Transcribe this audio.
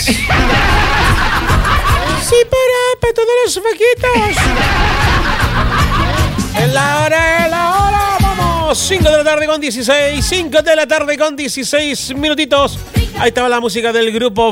Sí, para todos los vaquitos. En la hora, vamos. 5 de la tarde con 16. 5 de la tarde con 16 minutitos. Ahí estaba la música del grupo